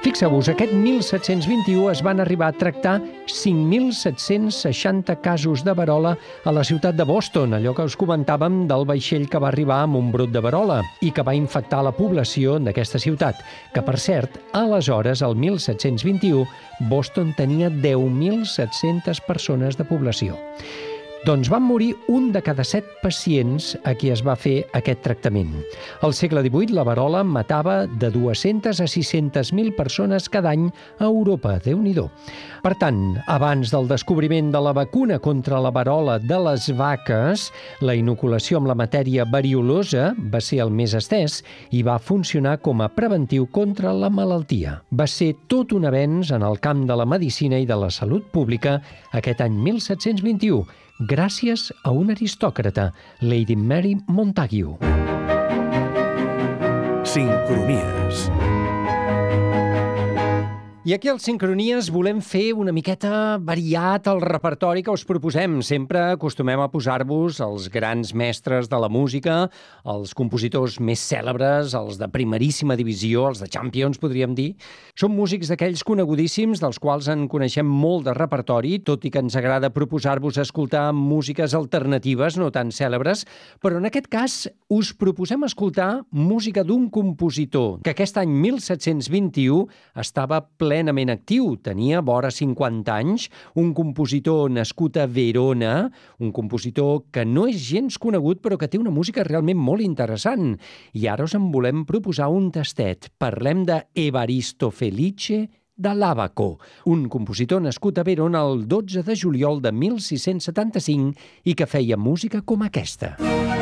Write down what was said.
Fixeu-vos, aquest 1721 es van arribar a tractar 5.760 casos de verola a la ciutat de Boston, allò que us comentàvem del vaixell que va arribar amb un brot de verola i que va infectar la població d'aquesta ciutat, que, per cert, aleshores, el 1721, Boston tenia 10.700 persones de població. Doncs van morir un de cada 7 pacients a qui es va fer aquest tractament. Al segle XVIII, la verola matava de 200 a 600.000 persones cada any a Europa. Déu-n'hi-do. Per tant, abans del descobriment de la vacuna contra la verola de les vaques, la inoculació amb la matèria variolosa va ser el més estès i va funcionar com a preventiu contra la malaltia. Va ser tot un avenç en el camp de la medicina i de la salut pública aquest any 1721, gràcies a un aristòcrata, Lady Mary Montagu. Sincronies. I aquí als Sincronies volem fer una miqueta variat el repertori que us proposem. Sempre acostumem a posar-vos els grans mestres de la música, els compositors més cèlebres, els de primeríssima divisió, els de Champions, podríem dir. Són músics d'aquells conegudíssims, dels quals en coneixem molt de repertori, tot i que ens agrada proposar-vos escoltar músiques alternatives, no tan cèlebres, però en aquest cas us proposem escoltar música d'un compositor que aquest any 1721 estava plenament actiu, tenia vora 50 anys, un compositor nascut a Verona, un compositor que no és gens conegut però que té una música realment molt interessant. I ara us en volem proposar un tastet. Parlem de Evaristo Felice da l'Abaco, un compositor nascut a Verona el 12 de juliol de 1675 i que feia música com aquesta.